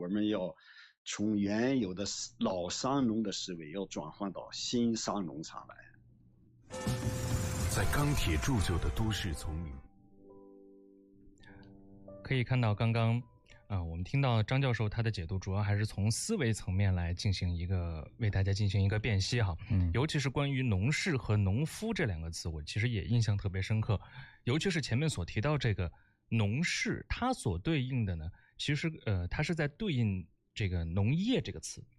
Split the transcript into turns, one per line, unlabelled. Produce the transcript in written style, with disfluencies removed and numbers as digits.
们要从原有的老商农的思维要转换到新商农上来。
在钢铁铸就的都市丛林，
可以看到刚刚我们听到张教授他的解读主要还是从思维层面来为大家进行一个辨析哈。尤其是关于农事和农夫这两个词，我其实也印象特别深刻。尤其是前面所提到这个农事，它所对应的呢，其实它是在对应这个农业这个词。